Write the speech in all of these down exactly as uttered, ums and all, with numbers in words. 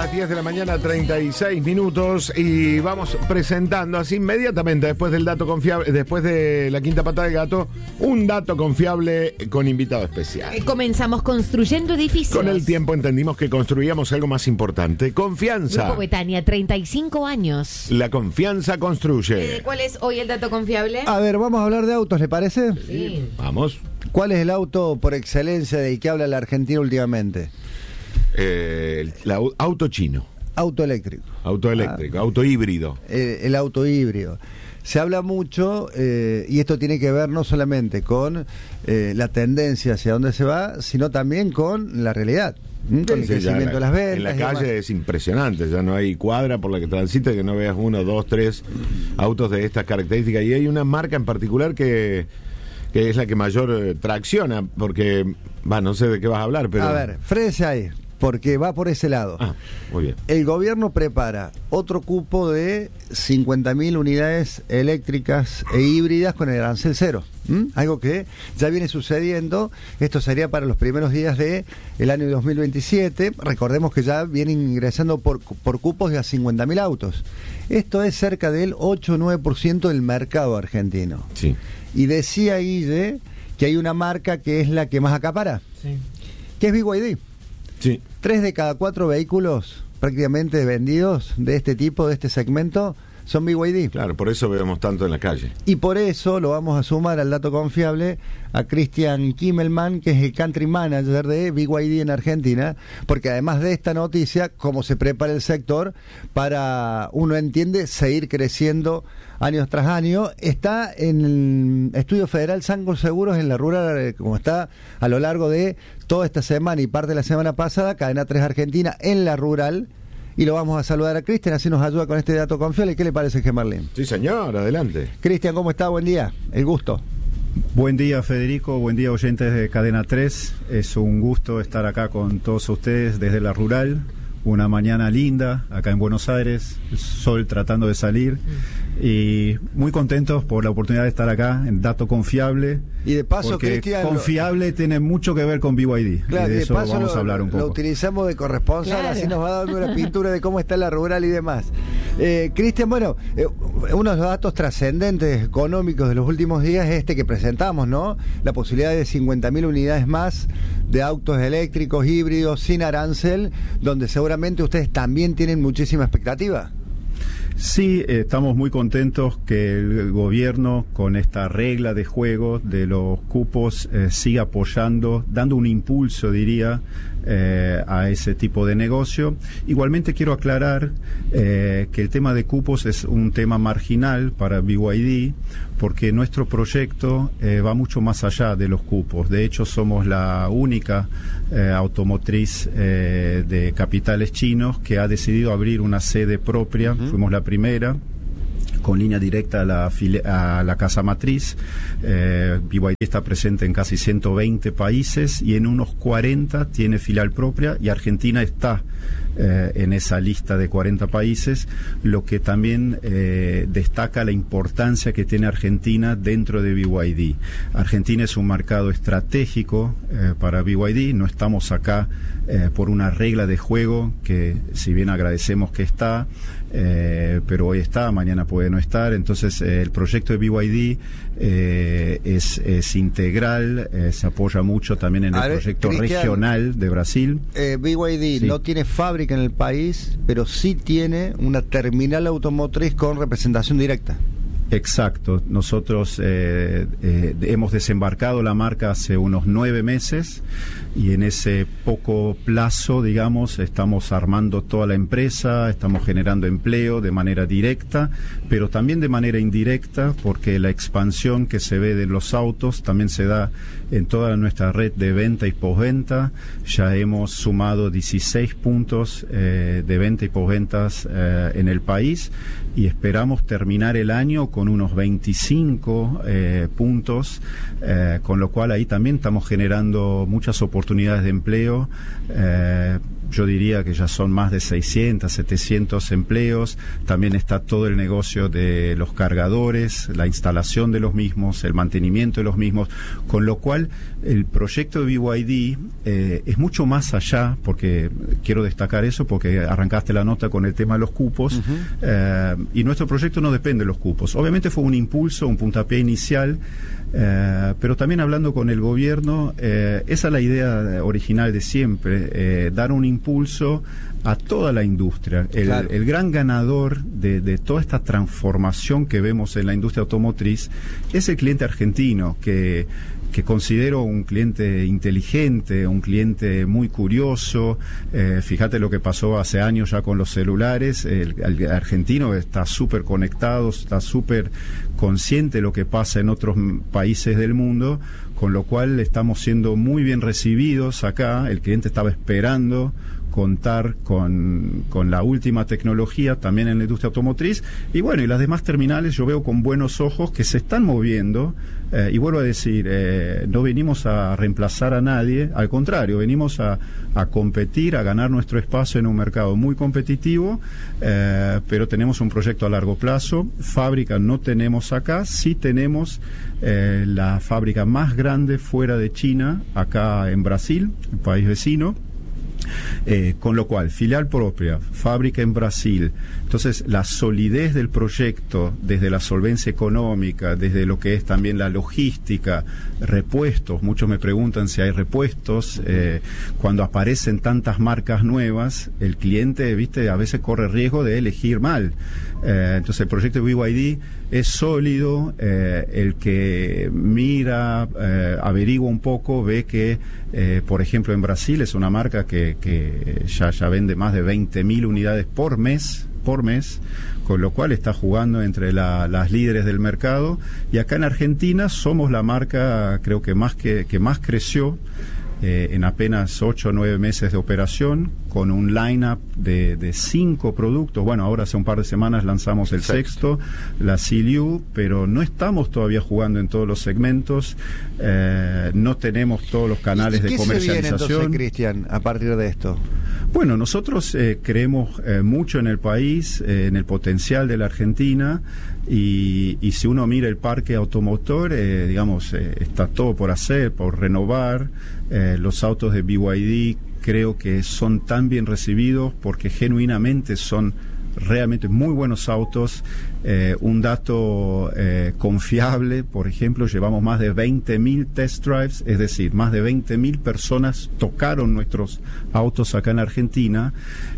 las diez de la mañana, treinta y seis minutos, y vamos presentando así inmediatamente, después del dato confiable, después de la quinta pata del gato, un dato confiable con invitado especial. Eh, comenzamos construyendo edificios. Con el tiempo entendimos que construíamos algo más importante: confianza. Grupo Betania, treinta y cinco años. La confianza construye. Eh, ¿Cuál es hoy el dato confiable? A ver, vamos a hablar de autos, ¿le parece? Sí. Vamos. ¿Cuál es el auto por excelencia del que habla la Argentina últimamente? Eh, el, la, auto chino. Auto eléctrico. Auto eléctrico, ah, auto híbrido. Eh, el auto híbrido. Se habla mucho, eh, y esto tiene que ver no solamente con eh, la tendencia hacia dónde se va, sino también con la realidad. ¿m? Con Sí, el sí, crecimiento la, de las ventas. en la y calle demás. es impresionante, ya no hay cuadra por la que transita que no veas uno, dos, tres autos de estas características. Y hay una marca en particular que, que es la que mayor eh, tracciona, porque, va, no sé de qué vas a hablar, pero... A ver, frénese ahí, porque va por ese lado. Ah, muy bien. El gobierno prepara otro cupo de cincuenta mil unidades eléctricas e híbridas con el arancel cero. ¿Mm? Algo que ya viene sucediendo. Esto sería para los primeros días del año dos mil veintisiete. Recordemos que ya vienen ingresando por, por cupos de a cincuenta mil autos. Esto es cerca del ocho o nueve por ciento del mercado argentino. Sí. Y decía Guille que hay una marca que es la que más acapara, Sí. que es B Y D. Sí. Tres de cada cuatro vehículos prácticamente vendidos de este tipo, de este segmento, son B Y D. Claro, por eso vemos tanto en la calle. Y por eso lo vamos a sumar al dato confiable a Christian Kimmelman, que es el country manager de B Y D en Argentina, porque además de esta noticia, cómo se prepara el sector para, uno entiende, seguir creciendo años tras año. Está en el Estudio Federal Sancor Seguros en la rural, como está a lo largo de toda esta semana y parte de la semana pasada, Cadena tres Argentina en la rural. Y lo vamos a saludar a Cristian, así nos ayuda con este dato confiable. ¿Qué le parece, Gemarlín? Sí, señor, adelante. Cristian, ¿cómo está? Buen día, el gusto. Buen día, Federico, buen día, oyentes de Cadena tres. Es un gusto estar acá con todos ustedes desde la rural. Una mañana linda acá en Buenos Aires, el sol tratando de salir, y muy contentos por la oportunidad de estar acá en Dato Confiable. Y de paso, porque Cristian, confiable lo... tiene mucho que ver con B Y D. Claro, y de, y de eso paso vamos lo, a hablar un poco. Lo utilizamos de corresponsal, Claro. Así nos va dando una pintura de cómo está la rural y demás. Eh, Cristian, bueno, eh, uno de los datos trascendentes económicos de los últimos días es este que presentamos, ¿no? La posibilidad de cincuenta mil unidades más de autos eléctricos, híbridos, sin arancel, donde seguramente ustedes también tienen muchísima expectativa. Sí, eh, estamos muy contentos que el gobierno, con esta regla de juego de los cupos, eh, siga apoyando, dando un impulso, diría, eh, a ese tipo de negocio. Igualmente quiero aclarar eh, que el tema de cupos es un tema marginal para B Y D, porque nuestro proyecto eh, va mucho más allá de los cupos. De hecho, somos la única eh, automotriz eh, de capitales chinos que ha decidido abrir una sede propia. Uh-huh. Fuimos la primera, con línea directa a la, file- a la casa matriz. eh, B Y D está presente en casi ciento veinte países y en unos cuarenta tiene filial propia, y Argentina está eh, en esa lista de cuarenta países, lo que también eh, destaca la importancia que tiene Argentina dentro de B Y D. Argentina es un mercado estratégico eh, para B Y D. No estamos acá eh, por una regla de juego que, si bien agradecemos que está, Eh, pero hoy está, mañana puede no estar. Entonces eh, el proyecto de B Y D eh, es, es integral, eh, se apoya mucho también en el ver, proyecto Cristian, regional de Brasil. Eh, B Y D Sí. no tiene fábrica en el país, pero sí tiene una terminal automotriz con representación directa. Exacto, nosotros eh, eh, hemos desembarcado la marca hace unos nueve meses y en ese poco plazo, digamos, estamos armando toda la empresa, estamos generando empleo de manera directa, pero también de manera indirecta, porque la expansión que se ve de los autos también se da en toda nuestra red de venta y postventa. Ya hemos sumado dieciséis puntos eh, de venta y postventas eh, en el país, y esperamos terminar el año con unos veinticinco eh, puntos, eh, con lo cual ahí también estamos generando muchas oportunidades de empleo, eh, yo diría que ya son más de seiscientos, setecientos empleos. También está todo el negocio de los cargadores, la instalación de los mismos, el mantenimiento de los mismos, con lo cual el proyecto de B Y D eh, es mucho más allá, porque quiero destacar eso, porque arrancaste la nota con el tema de los cupos, uh-huh. eh, y nuestro proyecto no depende de los cupos. Obviamente fue un impulso, un puntapié inicial, eh, pero también hablando con el gobierno, eh, esa es la idea original de siempre, eh, dar un impulso a toda la industria. El, claro. el gran ganador de, de toda esta transformación que vemos en la industria automotriz es el cliente argentino, que que considero un cliente inteligente, un cliente muy curioso. Eh, fíjate lo que pasó hace años ya con los celulares. El, el argentino está súper conectado, está súper consciente de lo que pasa en otros países del mundo, con lo cual estamos siendo muy bien recibidos acá. El cliente estaba esperando contar con, con la última tecnología también en la industria automotriz, y bueno, y las demás terminales yo veo con buenos ojos que se están moviendo, eh, y vuelvo a decir, eh, no venimos a reemplazar a nadie, al contrario, venimos a, a competir, a ganar nuestro espacio en un mercado muy competitivo, eh, pero tenemos un proyecto a largo plazo. Fábrica no tenemos acá, sí tenemos eh, la fábrica más grande fuera de China, acá en Brasil, el país vecino. Eh, con lo cual, filial propia, fábrica en Brasil. Entonces, la solidez del proyecto, desde la solvencia económica, desde lo que es también la logística, repuestos, muchos me preguntan si hay repuestos, eh, cuando aparecen tantas marcas nuevas, el cliente, viste, a veces corre riesgo de elegir mal. Eh, entonces, el proyecto de B Y D es sólido, eh, el que mira, eh, averigua un poco, ve que, eh, por ejemplo, en Brasil es una marca que, que ya, ya vende más de veinte mil unidades por mes, por mes, con lo cual está jugando entre la, las líderes del mercado, y acá en Argentina somos la marca, creo que más que, que más creció, Eh, en apenas ocho o nueve meses de operación, con un line-up de, de cinco productos. Bueno, ahora hace un par de semanas lanzamos el sexto, la C L U, pero no estamos todavía jugando en todos los segmentos, eh, no tenemos todos los canales de comercialización. ¿Qué se viene entonces, Cristian, a partir de esto? Bueno, nosotros eh, creemos eh, mucho en el país, eh, en el potencial de la Argentina, y, y si uno mira el parque automotor, eh, digamos, eh, está todo por hacer, por renovar. Eh, los autos de B Y D creo que son tan bien recibidos porque genuinamente son realmente muy buenos autos. Eh, un dato eh, confiable, por ejemplo, llevamos más de veinte mil test drives, es decir, más de veinte mil personas tocaron nuestros autos acá en Argentina,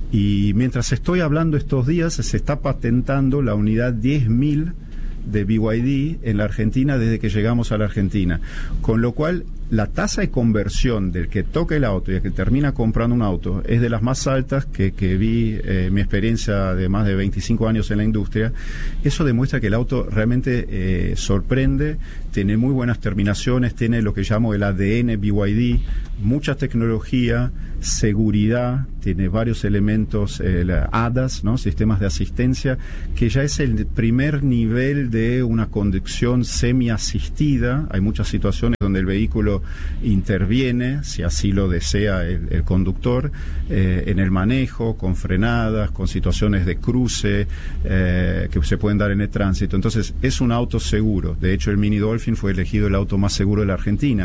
y mientras estoy hablando estos días se está patentando la unidad diez mil de B Y D en la Argentina desde que llegamos a la Argentina, con lo cual la tasa de conversión del que toca el auto y el que termina comprando un auto es de las más altas que, que vi en eh, mi experiencia de más de veinticinco años en la industria. Eso demuestra que el auto realmente eh, sorprende, tiene muy buenas terminaciones, tiene lo que llamo el A D N B Y D, mucha tecnología, seguridad, tiene varios elementos, eh, A D A S, ¿no? Sistemas de asistencia, que ya es el primer nivel de una conducción semi-asistida. Hay muchas situaciones donde el vehículo interviene, si así lo desea el, el conductor, eh, en el manejo, con frenadas, con situaciones de cruce eh, que se pueden dar en el tránsito. Entonces, es un auto seguro. De hecho, el Mini Dolphin fue elegido el auto más seguro de la Argentina.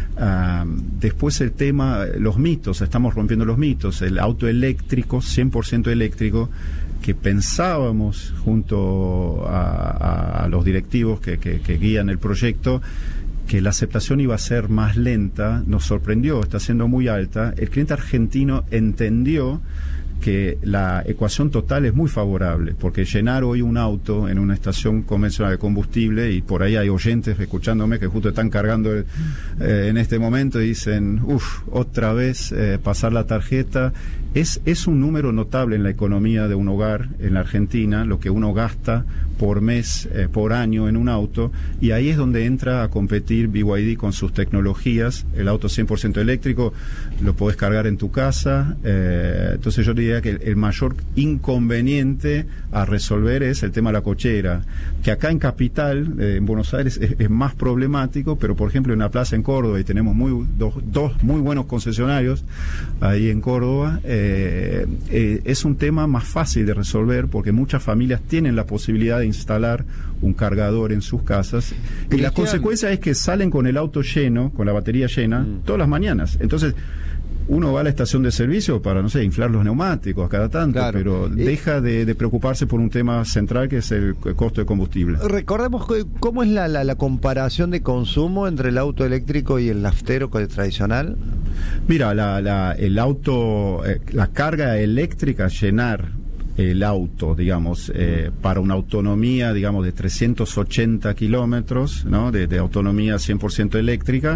Ah, después el tema, los mitos, estamos rompiendo los mitos. El auto eléctrico, cien por ciento eléctrico, que pensábamos junto a, a, a los directivos que, que, que guían el proyecto, que la aceptación iba a ser más lenta, nos sorprendió, está siendo muy alta. El cliente argentino entendió que la ecuación total es muy favorable, porque llenar hoy un auto en una estación convencional de combustible, y por ahí hay oyentes escuchándome que justo están cargando el, eh, en este momento y dicen, uff, otra vez eh, pasar la tarjeta, es, es un número notable en la economía de un hogar en la Argentina, lo que uno gasta por mes, eh, por año en un auto, y ahí es donde entra a competir B Y D con sus tecnologías. El auto cien por ciento eléctrico lo podés cargar en tu casa, eh, entonces yo diría diría que el, el mayor inconveniente a resolver es el tema de la cochera, que acá en Capital, eh, en Buenos Aires, es, es más problemático, pero por ejemplo en una plaza en Córdoba, y tenemos muy, dos, dos muy buenos concesionarios ahí en Córdoba, eh, eh, es un tema más fácil de resolver porque muchas familias tienen la posibilidad de instalar un cargador en sus casas, y la consecuencia es que salen con el auto lleno, con la batería llena, mm. todas las mañanas. Entonces uno va a la estación de servicio para, no sé, inflar los neumáticos cada tanto, claro. pero eh, deja de, de preocuparse por un tema central que es el costo de combustible. Recordemos cómo es la, la, la comparación de consumo entre el auto eléctrico y el naftero tradicional. Mira, la, la, el auto, eh, la carga eléctrica, llenar el auto, digamos, eh, para una autonomía, digamos, de trescientos ochenta kilómetros, ¿no? De, de autonomía cien por ciento eléctrica,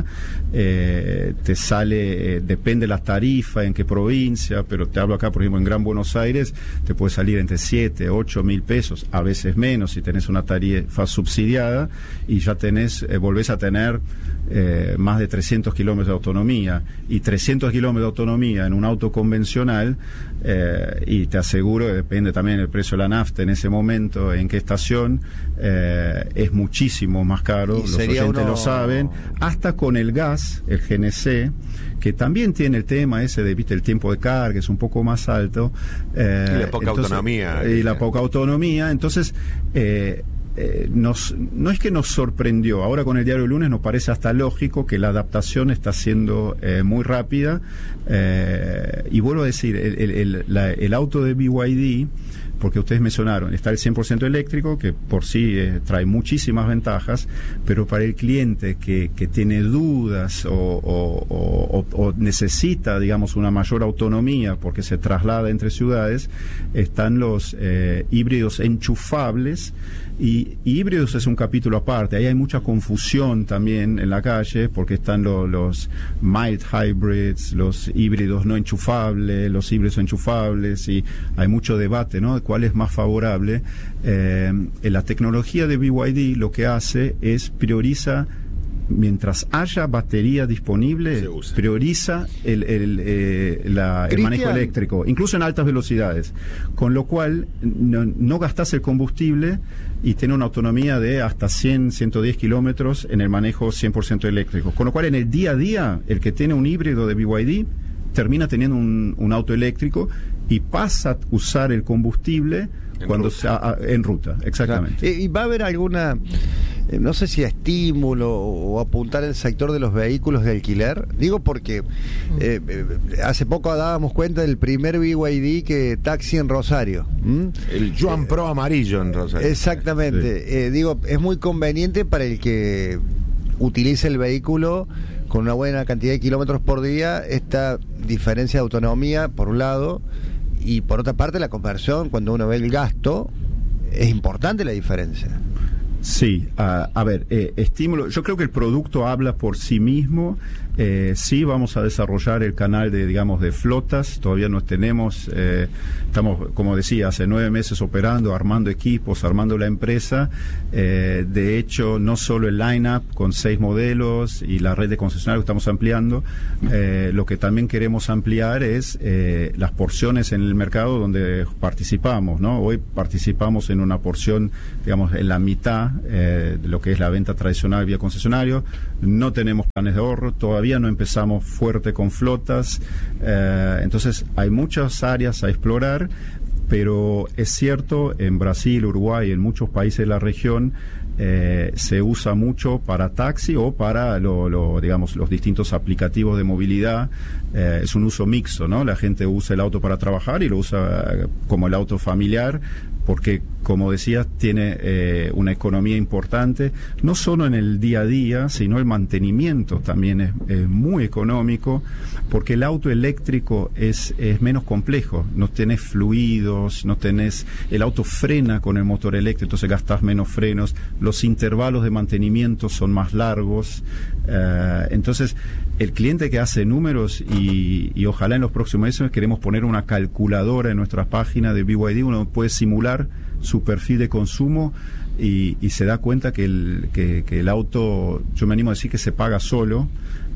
eh, te sale, eh, depende de la tarifa, en qué provincia, pero te hablo acá, por ejemplo, en Gran Buenos Aires, te puede salir entre siete, ocho mil pesos, a veces menos, si tenés una tarifa subsidiada, y ya tenés, eh, volvés a tener eh, más de trescientos kilómetros de autonomía, y trescientos kilómetros de autonomía en un auto convencional, eh, y te aseguro que depende también del precio de la nafta en ese momento, en qué estación, eh, es muchísimo más caro, los oyentes uno... lo saben, hasta con el gas, el G N C, que también tiene el tema ese de, viste, el tiempo de carga es un poco más alto. Eh, y la poca entonces, autonomía. Y la poca autonomía, entonces... Eh, Eh, nos, no es que nos sorprendió, ahora con el diario del lunes nos parece hasta lógico que la adaptación está siendo eh, muy rápida, eh, y vuelvo a decir, el, el, el, la, el auto de B Y D, porque ustedes mencionaron, está el cien por ciento eléctrico, que por sí eh, trae muchísimas ventajas, pero para el cliente que, que tiene dudas o, o, o, o necesita, digamos, una mayor autonomía porque se traslada entre ciudades, están los eh, híbridos enchufables. Y, y híbridos es un capítulo aparte, ahí hay mucha confusión también en la calle, porque están lo, los mild hybrids, los híbridos no enchufables, los híbridos enchufables, y hay mucho debate, ¿no?, de cuál es más favorable. Eh, en la tecnología de B Y D lo que hace es prioriza, mientras haya batería disponible, prioriza el, el, eh, la, el manejo eléctrico, incluso en altas velocidades, con lo cual no, no gastás el combustible y tiene una autonomía de hasta cien, ciento diez kilómetros en el manejo cien por ciento eléctrico, con lo cual en el día a día el que tiene un híbrido de B Y D termina teniendo un, un auto eléctrico y pasa a usar el combustible en cuando ruta. Se, a, en ruta, exactamente. O sea, ¿y va a haber alguna, eh, no sé si estímulo o, o apuntar el sector de los vehículos de alquiler? Digo porque eh, eh, hace poco dábamos cuenta del primer B Y D que taxi en Rosario. ¿Mm? El Juan eh, Pro amarillo en Rosario. Exactamente. Sí. Eh, digo, es muy conveniente para el que utilice el vehículo con una buena cantidad de kilómetros por día, esta diferencia de autonomía, por un lado, y por otra parte la conversión, cuando uno ve el gasto, es importante la diferencia. Sí, uh, a ver, eh, estímulo, yo creo que el producto habla por sí mismo. Eh, sí, vamos a desarrollar el canal de, digamos, de flotas, todavía no tenemos, eh, estamos, como decía, hace nueve meses operando, armando equipos, armando la empresa. Eh, de hecho, no solo el line-up con seis modelos y la red de concesionarios que estamos ampliando, eh, lo que también queremos ampliar es eh, las porciones en el mercado donde participamos, ¿no? Hoy participamos en una porción, digamos, en la mitad eh, de lo que es la venta tradicional vía concesionario. No tenemos planes de ahorro, todavía no empezamos fuerte con flotas, eh, entonces hay muchas áreas a explorar, pero es cierto, en Brasil, Uruguay, en muchos países de la región, eh, se usa mucho para taxi o para lo, lo, digamos, los distintos aplicativos de movilidad. Eh, es un uso mixto, ¿no? La gente usa el auto para trabajar y lo usa como el auto familiar, porque, como decías, tiene eh, una economía importante, no solo en el día a día, sino el mantenimiento también es, es muy económico, porque el auto eléctrico es, es menos complejo, no tenés fluidos, no tenés, el auto frena con el motor eléctrico, entonces gastás menos frenos, los intervalos de mantenimiento son más largos, eh, entonces el cliente que hace números, y, y ojalá en los próximos meses queremos poner una calculadora en nuestra página de B Y D, uno puede simular su perfil de consumo y, y se da cuenta que el, que, que el auto, yo me animo a decir que se paga solo,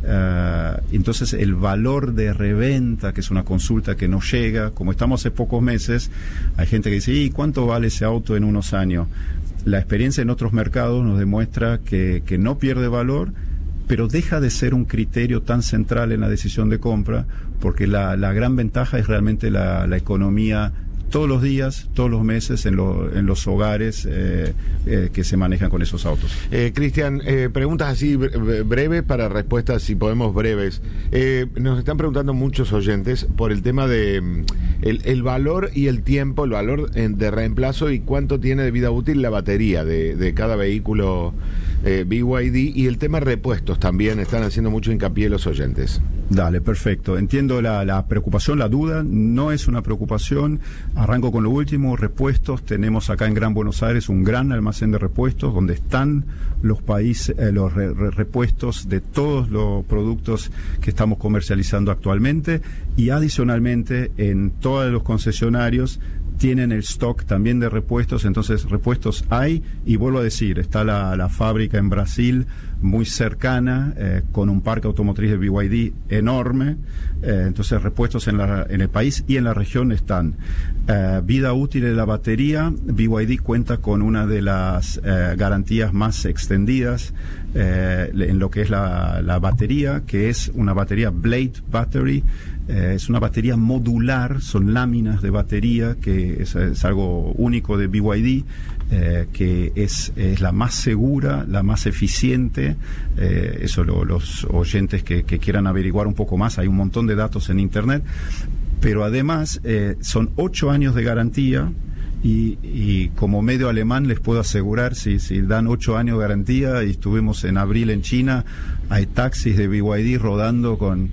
Uh, entonces el valor de reventa, que es una consulta que no llega, como estamos hace pocos meses, hay gente que dice, ¿y cuánto vale ese auto en unos años? La experiencia en otros mercados nos demuestra que, que no pierde valor, pero deja de ser un criterio tan central en la decisión de compra, porque la, la gran ventaja es realmente la, la economía todos los días, todos los meses en, lo, en los hogares eh, eh, que se manejan con esos autos. Eh, Cristian, eh, preguntas así bre- breves para respuestas, si podemos breves. Eh, nos están preguntando muchos oyentes por el tema de mm, el, el valor y el tiempo, el valor en, de reemplazo y cuánto tiene de vida útil la batería de, de cada vehículo eh, B Y D, y el tema repuestos también están haciendo mucho hincapié los oyentes. Dale, perfecto. Entiendo la, la preocupación, la duda. No es una preocupación. Arranco con lo último, repuestos. Tenemos acá en Gran Buenos Aires un gran almacén de repuestos donde están los países, eh, los re, re, repuestos de todos los productos que estamos comercializando actualmente, y adicionalmente en todos los concesionarios tienen el stock también de repuestos. Entonces repuestos hay, y vuelvo a decir, está la, la fábrica en Brasil muy cercana, eh, con un parque automotriz de B Y D enorme. Eh, entonces repuestos en, la, en el país y en la región están. Eh, vida útil de la batería, B Y D cuenta con una de las eh, garantías más extendidas eh, en lo que es la, la batería, que es una batería Blade Battery. Eh, es una batería modular, son láminas de batería, que es, es algo único de B Y D, eh, que es, es la más segura, la más eficiente. Eh, eso lo, los oyentes que, que quieran averiguar un poco más, hay un montón de datos en internet, pero además eh, son ocho años de garantía. Y, y como medio alemán les puedo asegurar, si, si dan ocho años de garantía, y estuvimos en abril en China, hay taxis de B Y D rodando con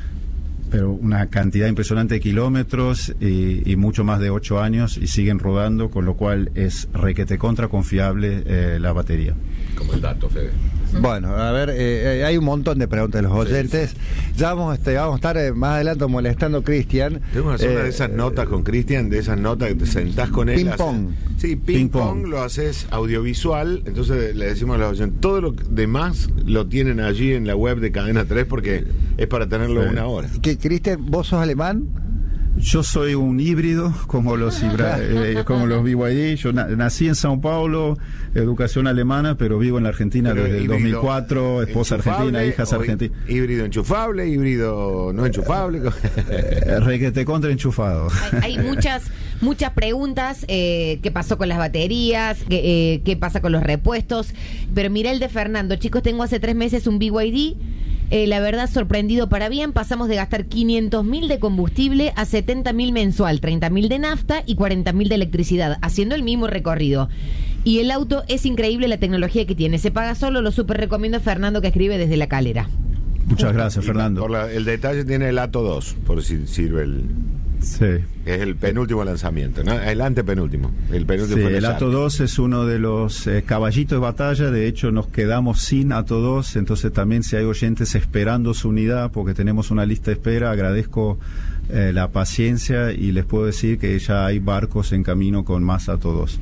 pero una cantidad impresionante de kilómetros y, y mucho más de ocho años, y siguen rodando, con lo cual es requete contra confiable eh, la batería. Como el dato, Fede. Bueno, a ver, eh, hay un montón de preguntas de los oyentes. Sí, sí. Ya vamos, este, vamos a estar eh, más adelante molestando a Cristian. Tengo que hacer eh, una de esas notas con Cristian, de esas notas que te sentás con él. Ping pong. Sí, ping, ping pong, pong lo haces audiovisual. Entonces le decimos a los oyentes, todo lo demás lo tienen allí en la web de Cadena tres, porque es para tenerlo sí. una hora. ¿Que, Cristian, vos sos alemán? Yo soy un híbrido, como los eh, como los B Y D. Yo na nací en Sao Paulo, educación alemana, pero vivo en la Argentina pero desde el dos mil cuatro, esposa argentina, hijas argentinas. Híbrido enchufable, híbrido no enchufable. Eh, requete contra enchufado. Hay, hay muchas muchas preguntas, eh, qué pasó con las baterías, qué, eh, qué pasa con los repuestos, pero mirá el de Fernando. Chicos, tengo hace tres meses un B Y D. Eh, la verdad, sorprendido para bien. Pasamos de gastar quinientos mil de combustible a setenta mil mensual, treinta mil de nafta y cuarenta mil de electricidad, haciendo el mismo recorrido. Y el auto es increíble, la tecnología que tiene. Se paga solo, lo súper recomiendo. Fernando, que escribe desde La Calera. Muchas gracias, Fernando. Por la, el detalle tiene el Atto dos, por si sirve el... Sí. Es el penúltimo lanzamiento, ¿no? El antepenúltimo. El penúltimo sí, fue el, el Atto dos es uno de los eh, caballitos de batalla. De hecho, nos quedamos sin Atto dos. Entonces, también si hay oyentes esperando su unidad, porque tenemos una lista de espera, agradezco eh, la paciencia, y les puedo decir que ya hay barcos en camino con más Atto dos.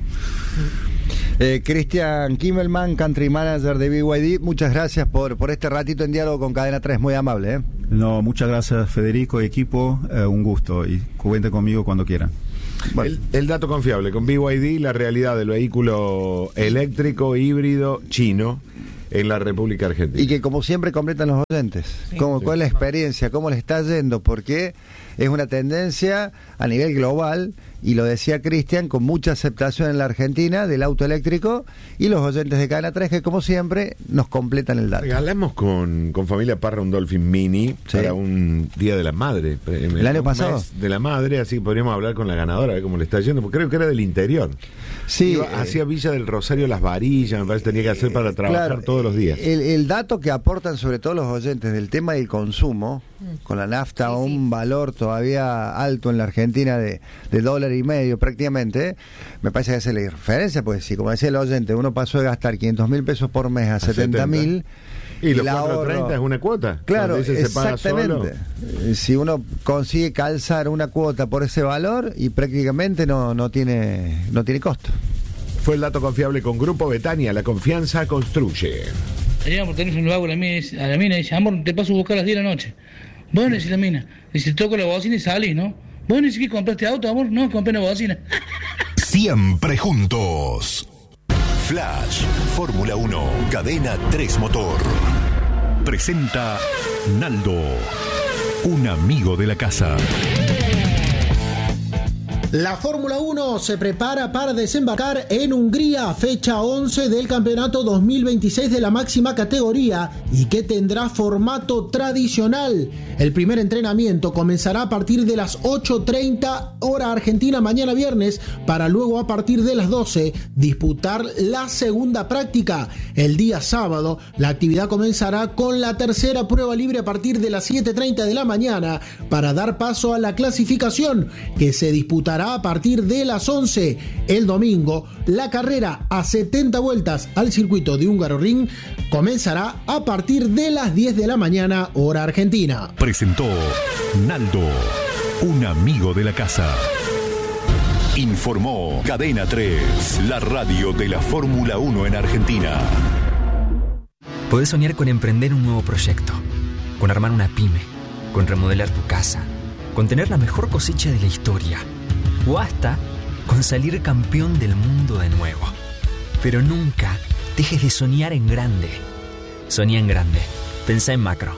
Eh, Cristian Kimmelman, Country Manager de B Y D, muchas gracias por, por este ratito en diálogo con Cadena tres, muy amable. ¿eh? No, muchas gracias, Federico y equipo, eh, un gusto, y cuenten conmigo cuando quieran. Bueno. El, el dato confiable con B Y D, la realidad del vehículo eléctrico híbrido chino en la República Argentina. Y que, como siempre, completan los oyentes. Sí, ¿Cómo, sí. ¿Cuál es la experiencia? ¿Cómo le está yendo? Porque es una tendencia a nivel global, y lo decía Cristian, con mucha aceptación en la Argentina del auto eléctrico, y los oyentes de Cadena tres, que como siempre nos completan el dato. Regalamos con, con Familia Parra un Dolphin Mini, sí, para un Día de la Madre. ¿El, el año pasado? Mes de la Madre, así podríamos hablar con la ganadora, a ver cómo le está yendo, porque creo que era del interior. Sí. Iba, eh, hacía Villa del Rosario Las Varillas, me parece que tenía que hacer para trabajar claro, todos los días. El, el dato que aportan sobre todo los oyentes del tema del consumo, con la nafta a sí, un sí. valor todavía alto en la Argentina de, de dólar y medio prácticamente, me parece que hace la diferencia, pues si, como decía el oyente, uno pasó de gastar quinientos mil pesos por mes a, a setenta mil, y, y los cuatrocientos treinta es una cuota. Claro, exactamente. Si uno consigue calzar una cuota por ese valor, y prácticamente no, no tiene no tiene costo. Fue el dato confiable con Grupo Betania, la confianza construye. Le llamo por teléfono, lo hago a la, mina, a la mina y dice, amor, te paso a buscar a las diez de la noche. Bueno, dice la mina. Dice, toco la bocina y salís, ¿no? Bueno, dice, ¿qué compraste auto, amor? No, compré una bocina. Siempre juntos. Flash, Fórmula uno, Cadena tres Motor. Presenta Naldo, un amigo de la casa. La Fórmula uno se prepara para desembarcar en Hungría, fecha once del campeonato dos mil veintiséis de la máxima categoría y que tendrá formato tradicional. El primer entrenamiento comenzará a partir de las ocho treinta hora argentina mañana viernes para luego a partir de las doce disputar la segunda práctica. El día sábado la actividad comenzará con la tercera prueba libre a partir de las siete treinta de la mañana para dar paso a la clasificación que se disputará a partir de las once. El domingo, la carrera a setenta vueltas al circuito de Hungaroring comenzará a partir de las diez de la mañana, hora argentina. Presentó Naldo, un amigo de la casa. Informó Cadena tres, la radio de la Fórmula uno en Argentina. Podés soñar con emprender un nuevo proyecto, con armar una pyme, con remodelar tu casa, con tener la mejor cosecha de la historia, o hasta con salir campeón del mundo de nuevo. Pero nunca dejes de soñar en grande. Soñá en grande. Pensá en macro.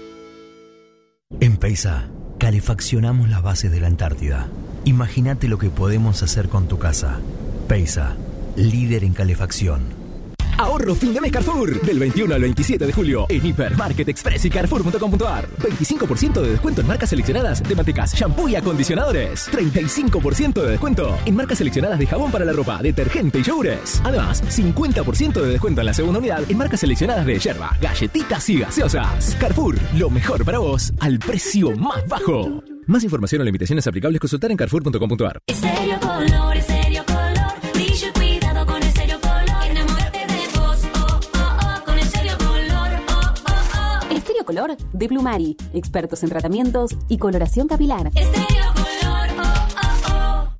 En Peisa, calefaccionamos las bases de la Antártida. Imagínate lo que podemos hacer con tu casa. Peisa, líder en calefacción. Ahorro fin de mes Carrefour. Del veintiuno al veintisiete de julio en Hiper, Market Express y Carrefour punto com punto ar. veinticinco por ciento de descuento en marcas seleccionadas de mantecas, shampoo y acondicionadores. treinta y cinco por ciento de descuento en marcas seleccionadas de jabón para la ropa, detergente y yogures. Además, cincuenta por ciento de descuento en la segunda unidad en marcas seleccionadas de yerba, galletitas y gaseosas. Carrefour, lo mejor para vos al precio más bajo. Más información o limitaciones aplicables consultar en Carrefour punto com punto ar. Estéreo Color, Estéreo Color, brillo y cuidado con Estéreo Color. Enamórate de vos, oh, oh, oh, con Estéreo Color, oh, oh, oh. Estéreo Color de Blumari, expertos en tratamientos y coloración capilar. Estéreo Color, oh, oh,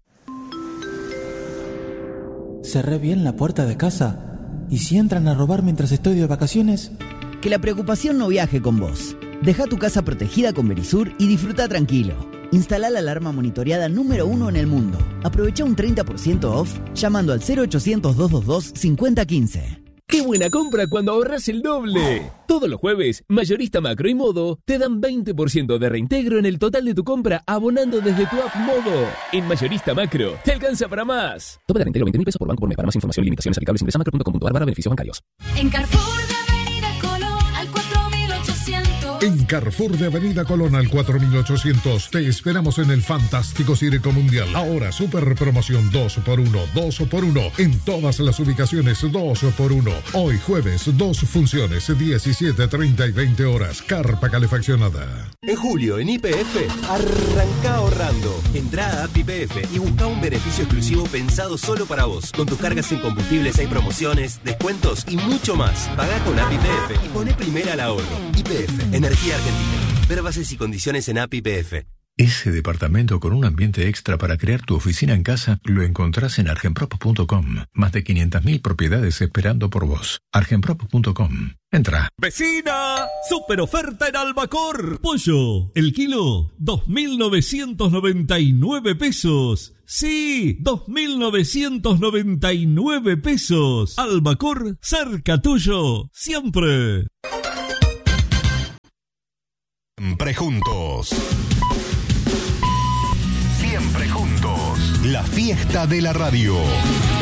oh. Cerré bien la puerta de casa. ¿Y si entran a robar mientras estoy de vacaciones? Que la preocupación no viaje con vos. Deja tu casa protegida con Verisur y disfruta tranquilo. Instala la alarma monitoreada número uno en el mundo. Aprovecha un treinta por ciento off llamando al cero ochocientos, doscientos veintidós, cincuenta quince. ¡Qué buena compra cuando ahorras el doble! Todos los jueves, Mayorista Macro y Modo te dan veinte por ciento de reintegro en el total de tu compra abonando desde tu app Modo. En Mayorista Macro, te alcanza para más. Tope de reintegro veinte mil pesos por banco por mes. Para más información y limitaciones aplicables ingresa macro punto com punto ar barra beneficios bancarios. En Carrefour de Avenida Colón al cuatro mil ochocientos. En Carrefour de Avenida Colón al cuatro mil ochocientos te esperamos en el fantástico Circo Mundial. Ahora super promoción dos por uno, dos por uno. En todas las ubicaciones dos por uno. Hoy jueves, dos funciones, diecisiete, treinta y veinte horas. Carpa calefaccionada. En julio, en Y P F, arranca ahorrando. Entrá a App Y P F y busca un beneficio exclusivo pensado solo para vos. Con tus cargas en combustibles hay promociones, descuentos y mucho más. Pagá con App Y P F y poné primera al ahorro. Y P F, Energía Argentina. Ver bases y condiciones en App Y P F. Ese departamento con un ambiente extra para crear tu oficina en casa lo encontrás en argenprop punto com. Más de quinientas mil propiedades esperando por vos. argenprop punto com. Entra. ¡Vecina! ¡Super oferta en Albacor! Pollo, el kilo, dos mil novecientos noventa y nueve pesos. ¡Sí! dos mil novecientos noventa y nueve pesos. Albacor, cerca tuyo, siempre. Siempre juntos. Siempre juntos. La fiesta de la radio.